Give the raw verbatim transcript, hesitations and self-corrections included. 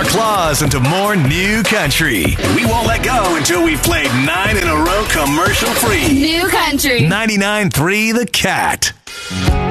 claws into more new country. We won't let go until we've played nine in a row commercial free. New country. ninety-nine point three The Cat.